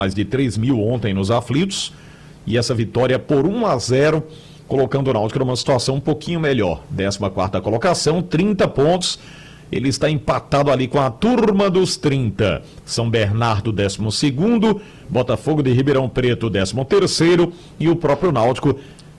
mais de 3 mil ontem nos aflitos, e essa vitória por 1-0, colocando o Náutico numa situação um pouquinho melhor. 14ª colocação, 30 pontos, ele está empatado ali com a turma dos 30. São Bernardo, 12º, Botafogo de Ribeirão Preto, 13º, e o próprio Náutico,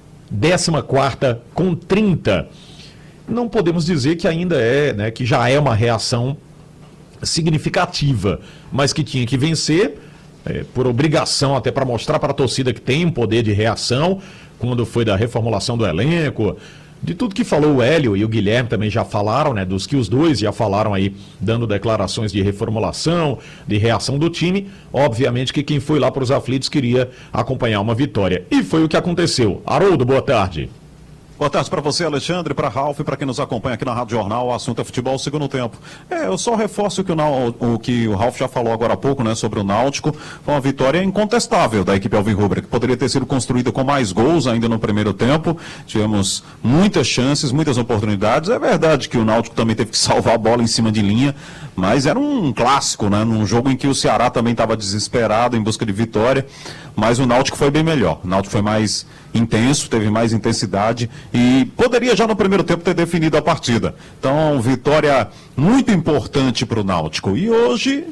14ª com 30. Não podemos dizer que ainda que já é uma reação significativa, mas que tinha que vencer, por obrigação, até para mostrar para a torcida que tem um poder de reação, quando foi da reformulação do elenco, de tudo que falou o Hélio e o Guilherme também já falaram, dos que os dois já falaram aí, dando declarações de reformulação, de reação do time. Obviamente que quem foi lá para os aflitos queria acompanhar uma vitória. E foi o que aconteceu. Haroldo, boa tarde. Boa tarde para você, Alexandre, para Ralf e para quem nos acompanha aqui na Rádio Jornal. O assunto é futebol segundo tempo. Eu só reforço o que o Ralf já falou agora há pouco, sobre o Náutico. Foi uma vitória incontestável da equipe alvirrubra, que poderia ter sido construída com mais gols ainda no primeiro tempo. Tivemos muitas chances, muitas oportunidades. É verdade que o Náutico também teve que salvar a bola em cima de linha, mas era um clássico, num jogo em que o Ceará também estava desesperado em busca de vitória, mas o Náutico foi bem melhor. O Náutico foi mais intenso, teve mais intensidade e poderia já no primeiro tempo ter definido a partida. Então, vitória muito importante para o Náutico. E hoje,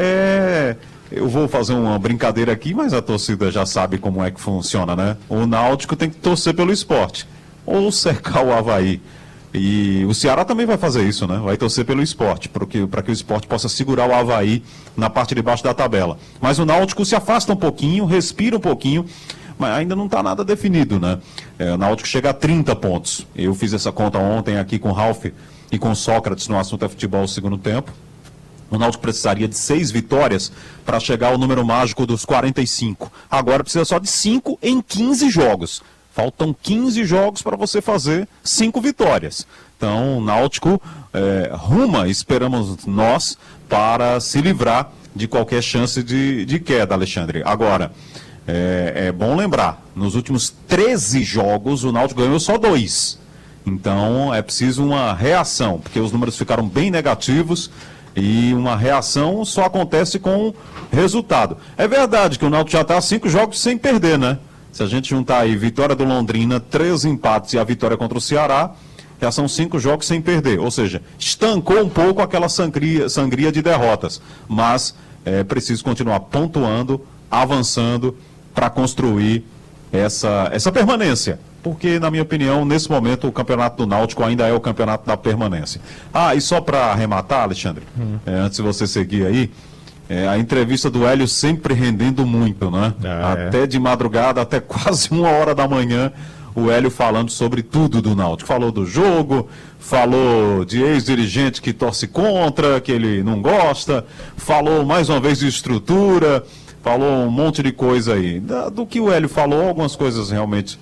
eu vou fazer uma brincadeira aqui, mas a torcida já sabe como é que funciona, O Náutico tem que torcer pelo Sport, ou cercar o Avaí. E o Ceará também vai fazer isso, Vai torcer pelo Sport, para que o Sport possa segurar o Avaí na parte de baixo da tabela. Mas o Náutico se afasta um pouquinho, respira um pouquinho, mas ainda não está nada definido, O Náutico chega a 30 pontos. Eu fiz essa conta ontem aqui com o Ralf e com o Sócrates no assunto é futebol segundo tempo. O Náutico precisaria de 6 vitórias para chegar ao número mágico dos 45. Agora precisa só de 5 em 15 jogos. Faltam 15 jogos para você fazer 5 vitórias. Então, o Náutico ruma, esperamos nós, para se livrar de qualquer chance de queda, Alexandre. Agora, é bom lembrar, nos últimos 13 jogos, o Náutico ganhou só 2. Então, é preciso uma reação, porque os números ficaram bem negativos e uma reação só acontece com resultado. É verdade que o Náutico já está 5 jogos sem perder, Se a gente juntar aí vitória do Londrina, 3 empates e a vitória contra o Ceará, já são 5 jogos sem perder. Ou seja, estancou um pouco aquela sangria de derrotas. Mas é preciso continuar pontuando, avançando para construir essa permanência. Porque, na minha opinião, nesse momento, o campeonato do Náutico ainda é o campeonato da permanência. E só para arrematar, Alexandre, antes de você seguir aí, a entrevista do Hélio sempre rendendo muito, Até de madrugada, até quase 1h da manhã, o Hélio falando sobre tudo do Náutico. Falou do jogo, falou de ex-dirigente que torce contra, que ele não gosta, falou mais uma vez de estrutura, falou um monte de coisa aí. Do que o Hélio falou, algumas coisas realmente,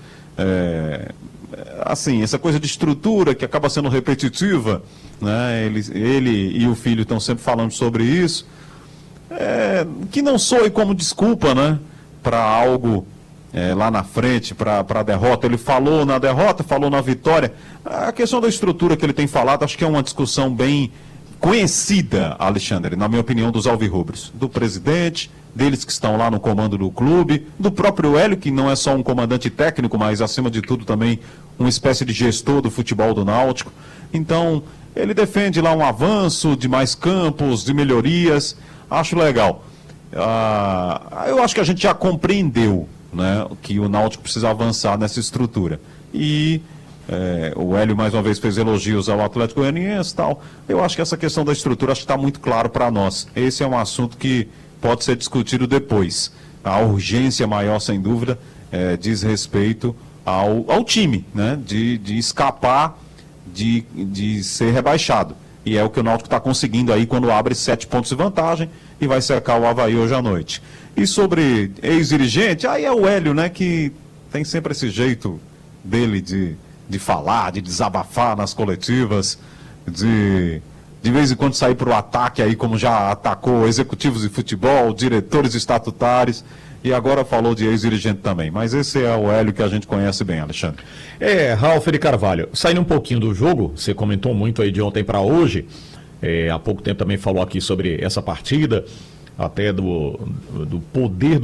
essa coisa de estrutura que acaba sendo repetitiva, ele e o filho estão sempre falando sobre isso. Que não soe como desculpa, para algo lá na frente, para a derrota. Ele falou na derrota, falou na vitória. A questão da estrutura que ele tem falado, acho que é uma discussão bem conhecida, Alexandre, na minha opinião, dos alvirrubros. Do presidente, deles que estão lá no comando do clube, do próprio Hélio, que não é só um comandante técnico, mas acima de tudo também uma espécie de gestor do futebol do Náutico. Então, ele defende lá um avanço de mais campos, de melhorias. Acho legal. Eu acho que a gente já compreendeu, que o Náutico precisa avançar nessa estrutura. E o Hélio mais uma vez fez elogios ao Atlético Goianiense e tal. Eu acho que essa questão da estrutura está muito claro para nós. Esse é um assunto que pode ser discutido depois. A urgência maior, sem dúvida, diz respeito ao time, de escapar de ser rebaixado. E é o que o Náutico está conseguindo aí quando abre 7 pontos de vantagem e vai cercar o Avaí hoje à noite. E sobre ex-dirigente, aí é o Hélio, que tem sempre esse jeito dele de falar, de desabafar nas coletivas, de vez em quando sair para o ataque aí, como já atacou executivos de futebol, diretores estatutários, e agora falou de ex-dirigente também. Mas esse é o Hélio que a gente conhece bem, Alexandre. Ralf de Carvalho, saindo um pouquinho do jogo, você comentou muito aí de ontem para hoje, há pouco tempo também falou aqui sobre essa partida, até do poder do